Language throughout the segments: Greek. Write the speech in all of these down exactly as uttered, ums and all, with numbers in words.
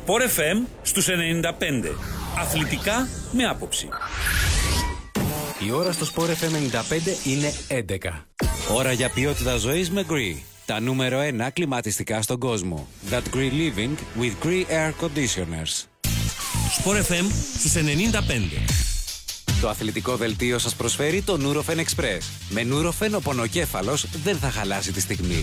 Sport εφ εμ στους ενενήντα πέντε. Αθλητικά με άποψη. Η ώρα στο Sport εφ εμ ενενήντα πέντε είναι έντεκα. Ώρα για ποιότητα ζωής με Gree. Τα νούμερο ένα κλιματιστικά στον κόσμο. That Gree Living with Gree Air Conditioners. Sport εφ εμ στους ενενήντα πέντε. Το αθλητικό δελτίο σας προσφέρει το Nurofen Express. Με Nurofen ο πονοκέφαλος δεν θα χαλάσει τη στιγμή.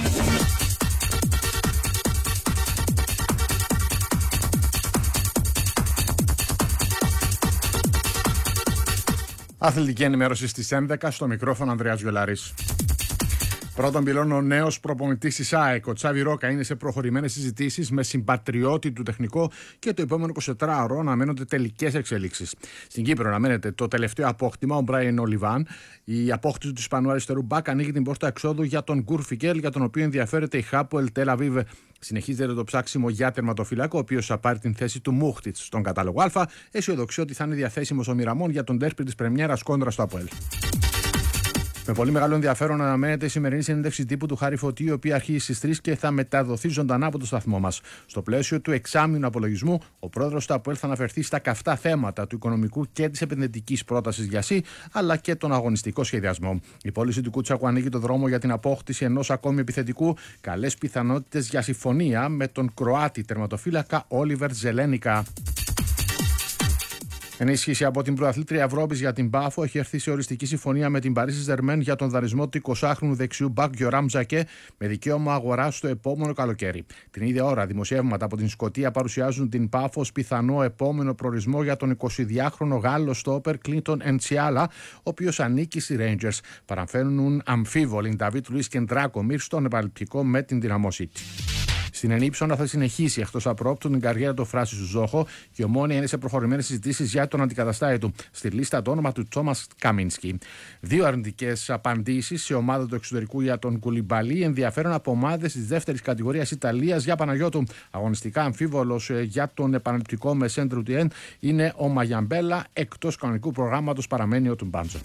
Αθλητική ενημέρωση στις έντεκα, στο μικρόφωνο Ανδρέας Γιολάρης. Πρώτον πυλών, ο νέος προπονητής της ΑΕΚ, ο Τσάβι Ρόκα, είναι σε προχωρημένες συζητήσεις με συμπατριώτη του τεχνικό και το επόμενο εικοσιτετράωρο αναμένονται τελικές εξελίξεις. Στην Κύπρο αναμένεται το τελευταίο απόκτημα, ο Μπράιν Ολιβάν. Η απόκτηση του Ισπανού αριστερού μπακ ανοίγει την πόρτα εξόδου για τον Γκουρ Φικέλ, για τον οποίο ενδιαφέρεται η Χάποελ Τελ Αβίβ. Συνεχίζεται το ψάξιμο για τερματοφύλακο, ο οποίος θα πάρει την θέση του Μούχτιτς στον κατάλογο Α. Αισιοδοξεί ότι θα είναι διαθέσιμος ο Μιραμόν για τον ντέρπι της πρεμιέρας κόντρα στο ΑΠΟΕΛ. Με πολύ μεγάλο ενδιαφέρον αναμένεται η σημερινή συνέντευξη τύπου του Χάρη Φωτή, η οποία αρχίζει στις τρεις και θα μεταδοθεί ζωντανά από το σταθμό μας. Στο πλαίσιο του εξάμηνου απολογισμού, ο πρόεδρος του ΑΠΟΕΛ θα αναφερθεί στα καυτά θέματα του οικονομικού και της επενδυτικής πρότασης για ΣΥ, αλλά και τον αγωνιστικό σχεδιασμό. Η πώληση του Κούτσακου ανοίγει το δρόμο για την απόκτηση ενός ακόμη επιθετικού, καλές πιθανότητες για συμφωνία με τον Κροάτι τερματοφύλακα Όλιβερ Ζελένικα. Ενίσχυση από την πρωταθλήτρια Ευρώπης για την Πάφο έχει έρθει σε οριστική συμφωνία με την Παρίσι Ζερμέν για τον δανεισμό του εικοσάχρονου δεξιού μπακ Γιοράμ Ζακέ με δικαίωμα αγοράς στο επόμενο καλοκαίρι. Την ίδια ώρα, δημοσιεύματα από την Σκωτία παρουσιάζουν την Πάφο ως πιθανό επόμενο προορισμό για τον εικοσιδυάχρονο Γάλλο στόπερ Κλίντον Εντσιάλα, ο οποίος ανήκει στη Rangers. Παραφέρνουν αμφίβολοι Νταβίτ Λουίς και Ντράκο Μίρ στον επαλπτικό με την Δυναμό City. Στην Ενίψωνα θα συνεχίσει εκτός απρόπτου την καριέρα του Φράση Ζόχο και η Ομόνια είναι σε προχωρημένες συζητήσεις για τον αντικαταστάτη του. Στη λίστα το όνομα του Τσόμας Καμίνσκι. Δύο αρνητικές απαντήσεις σε ομάδα του εξωτερικού για τον Κουλιμπαλί, ενδιαφέρον από ομάδες της δεύτερης κατηγορίας Ιταλίας για Παναγιώτου. Αγωνιστικά αμφίβολος για τον επαναληπτικό με σέντρου Τιέν είναι ο Μαγιαμπέλα, εκτός κανονικού προγράμματος παραμένει ο Τουμπάντζο.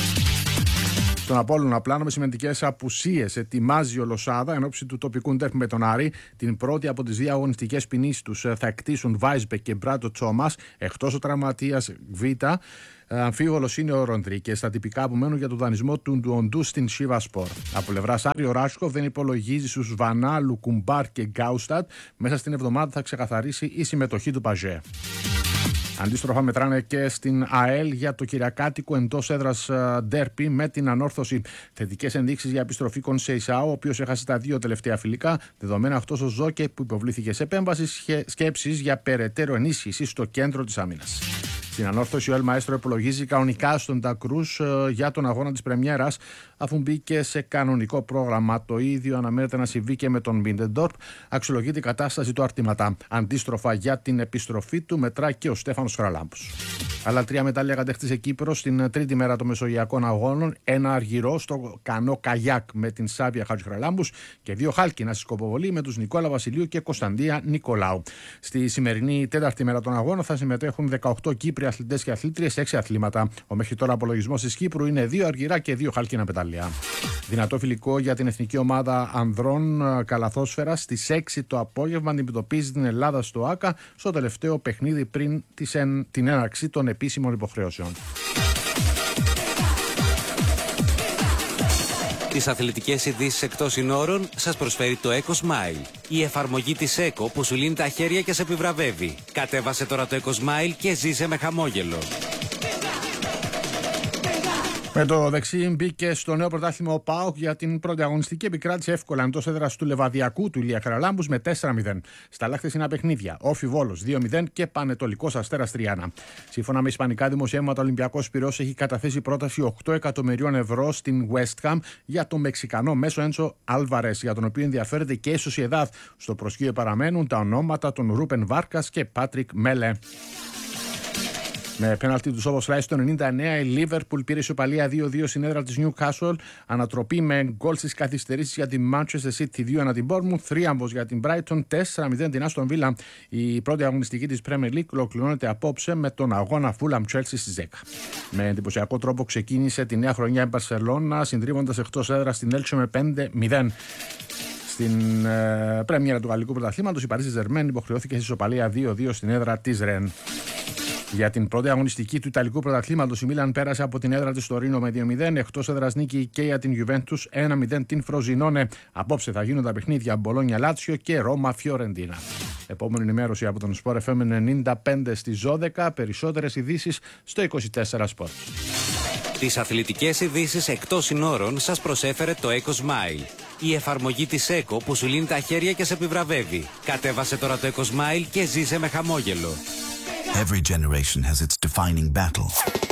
Στον Απόλλωνα πλάνο με σημαντικές απουσίες ετοιμάζει ο Λοσάδα εν ώψη του τοπικού ντέρπι με τον Άρη. Την πρώτη από τις δύο αγωνιστικές ποινήσεις τους θα εκτίσουν Βάισμπεκ και Μπράτο Τσόμας, εκτός ο τραυματίας Β. Αμφίβολος είναι ο Ροντρίκε στα τυπικά που μένουν για τον δανεισμό του Ντουοντού στην Σίβα Σπορ. Από πλευράς Άρη, ο Ράσκοφ δεν υπολογίζει στους Βανά, Λουκουμπάρ και Γκάουστατ. Μέσα στην εβδομάδα θα ξεκαθαρίσει η συμμετοχή του Παζέ. Αντίστροφα μετράνε και στην ΑΕΛ για το κυριακάτικο εντός έδρας ντέρπι με την Ανόρθωση. Θετικές ενδείξεις για επιστροφή Κονσέισαου, ο οποίος έχασε τα δύο τελευταία φιλικά. Δεδομένα αυτός ο Ζόκε που υποβλήθηκε σε επέμβαση, σκέψεις για περαιτέρω ενίσχυση στο κέντρο της άμυνας. Στην Ανόρθωση, ο Ελ Μαέστρο υπολογίζει κανονικά στον Τακρούς για τον αγώνα της πρεμιέρας, αφού μπήκε σε κανονικό πρόγραμμα. Το ίδιο αναμένεται να συμβεί και με τον Μίντεντορπ. Αξιολογείται η κατάσταση του αρτήματα. Αντίστροφα, για την επιστροφή του μετρά και ο Στέφανος Χαραλάμπους. Άλλα τρία μετάλλια κατέκτησε Κύπρος στην τρίτη μέρα των Μεσογειακών Αγώνων. Ένα αργυρό στο κανό καγιάκ με την Σάβια Χατζηχραλάμπους και δύο χάλκινα στη σκοποβολή με τους Νικόλα Βασιλείου και Κωνσταντία Νικολάου. Στη σημερινή τέταρτη μέρα των Αγώνων θα συμμετέχουν δεκαοκτώ Κύπροι αθλητές και αθλήτριες σε έξι αθλήματα. Ο μέχρι τώρα απολογισμός της Κύπρου είναι δύο αργυρά και δύο χάλκινα πεταλιά. Δυνατό φιλικό για την εθνική ομάδα ανδρών καλαθόσφαιρα στις έξι το απόγευμα αντιμετωπίζει την Ελλάδα στο ΆΚΑ στο τελευταίο παιχνίδι πριν την έναρξη των επίσημων υποχρεώσεων. Τις αθλητικές ειδήσεις εκτός συνόρων σας προσφέρει το Eco Smile. Η εφαρμογή της Eco που σου λύνει τα χέρια και σε επιβραβεύει. Κατέβασε τώρα το Eco Smile και ζήσε με χαμόγελο. Με το δεξί μπήκε στο νέο πρωτάθλημα ο ΠΑΟΚ για την πρώτη αγωνιστική, επικράτησε εύκολα εντός έδρας του Λεβαδιακού του Ηλία Χαραλάμπους με τέσσερα μηδέν. Στα λάχθεσινα παιχνίδια, Όφι Βόλος δύο μηδέν και Πανετολικός Αστέρας τρία ένα. Σύμφωνα με ισπανικά δημοσιεύματα, ο Ολυμπιακός Πειραιώς έχει καταθέσει πρόταση οκτώ εκατομμυρίων ευρώ στην West Ham για τον Μεξικανό μέσο Έντσο Άλβαρες, για τον οποίο ενδιαφέρεται και η Σοσιεδάδ. Στο προσκείο παραμένουν τα ονόματα των Ρούπεν Βάρκας και Πάτρικ Μέλε. Με πέναλτι του Σόβος στο ενενήντα εννέα, η Λίβερπουλ πήρε ισοπαλία δύο δύο στην έδρα της Newcastle. Ανατροπή με γκολ στις καθυστερήσεις για την Manchester City δύο ένα την Bournemouth. Θρίαμβος για την Brighton τέσσερα μηδέν την Aston Villa. Η πρώτη αγωνιστική της Premier League ολοκληρώνεται απόψε με τον αγώνα Fulham Chelsea στις δέκα. Με εντυπωσιακό τρόπο ξεκίνησε τη νέα χρονιά η Barcelona, συντρίβοντας εκτός έδρας την Elche με πέντε μηδέν. Στην ε, πρέμιερα του Γαλλικού Πρωταθλήματος, η Παρίσι Ζερμέν υποχρεώθηκε σε ισοπαλία δύο δύο στην έδρα της Ρεν. Για την πρώτη αγωνιστική του Ιταλικού Πρωταθλήματος, η Μίλαν πέρασε από την έδρα της στο Ρήνο με δύο μηδέν. Εκτός έδρας νίκη και για την Γιουβέντους ένα μηδέν την Φροζινόνε. Απόψε θα γίνουν τα παιχνίδια Μπολόνια Λάτσιο και Ρώμα Φιωρεντίνα. Επόμενη ενημέρωση από τον Sport εφ εμ ενενήντα πέντε στις δώδεκα. Περισσότερες ειδήσεις στο είκοσι τέσσερα Sport. Τις αθλητικές ειδήσεις εκτός συνόρων σας προσέφερε το EcoSmile. Η εφαρμογή της Eco που σου λύνει τα χέρια και σε επιβραβεύει. Κατέβασε τώρα το EcoSmile και ζήσε με χαμόγελο. Every generation has its defining battle.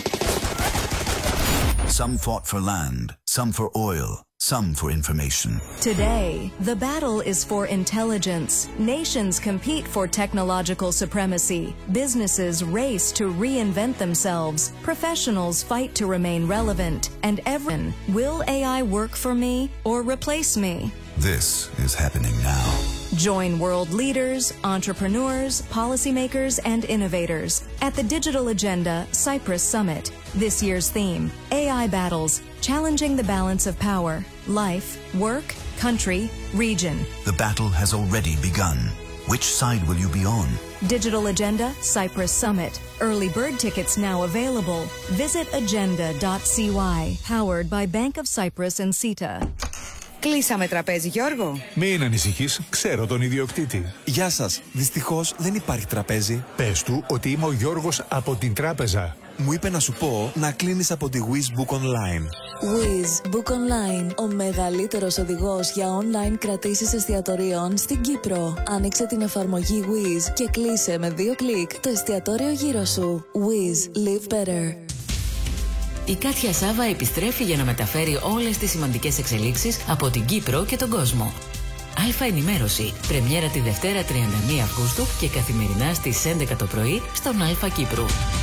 Some fought for land, some for oil, some for information. Today, the battle is for intelligence. Nations compete for technological supremacy. Businesses race to reinvent themselves. Professionals fight to remain relevant. And everyone, will A I work for me or replace me? This is happening now. Join world leaders, entrepreneurs, policymakers, and innovators at the Digital Agenda Cyprus Summit. This year's theme, A I battles, challenging the balance of power, life, work, country, region. The battle has already begun. Which side will you be on? Digital Agenda Cyprus Summit. Early bird tickets now available. Visit agenda dot c y. Powered by Bank of Cyprus and CETA. Κλείσαμε τραπέζι, Γιώργο. Μην ανησυχείς, ξέρω τον ιδιοκτήτη. Γεια σας, δυστυχώς δεν υπάρχει τραπέζι. Πες του ότι είμαι ο Γιώργος από την τράπεζα. Μου είπε να σου πω να κλείνεις από τη Wizz Book Online. Wizz Book Online, ο μεγαλύτερος οδηγός για online κρατήσεις εστιατορίων στην Κύπρο. Άνοιξε την εφαρμογή Wizz και κλείσε με δύο κλικ το εστιατόριο γύρω σου. Wizz, live better. Η Κάτια Σάβα επιστρέφει για να μεταφέρει όλες τις σημαντικές εξελίξεις από την Κύπρο και τον κόσμο. Αλφα Ενημέρωση, πρεμιέρα τη Δευτέρα τριάντα μία Αυγούστου και καθημερινά στις έντεκα το πρωί στον Αλφα Κύπρου.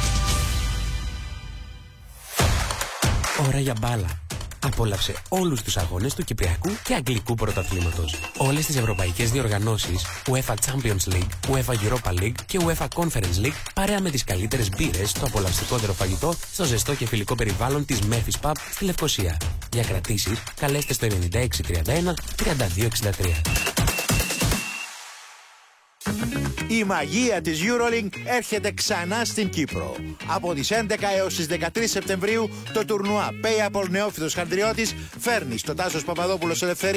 Ώρα για μπάλα. Απόλαυσε όλους τους αγώνες του Κυπριακού και Αγγλικού Πρωταθλήματος. Όλες τις ευρωπαϊκές διοργανώσεις, UEFA Champions League, UEFA Europa League και UEFA Conference League, παρέα με τις καλύτερες μπύρες, το απολαυστικότερο φαγητό, στο ζεστό και φιλικό περιβάλλον της Memphis Pub στη Λευκοσία. Για κρατήσεις, καλέστε στο ενενήντα έξι τριάντα ένα τριάντα δύο εξήντα τρία. Η μαγεία της EuroLink έρχεται ξανά στην Κύπρο. Από τις έντεκα έως τις δεκατρείς Σεπτεμβρίου το τουρνουά Payable Νεόφυτος Χαντριώτης φέρνει στο Τάσος Παπαδόπουλος Ελευθερία